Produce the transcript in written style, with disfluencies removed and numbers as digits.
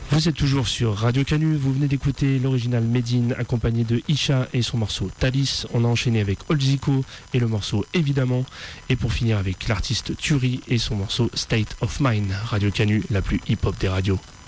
Vous êtes toujours sur Radio Canu, vous venez d'écouter l'original Medine accompagné de Isha et son morceau Thalys. On a enchaîné avec Olzico et le morceau Évidemment. Et pour finir avec l'artiste Turi et son morceau State of Mind. Radio Canu, la plus hip-hop des radios.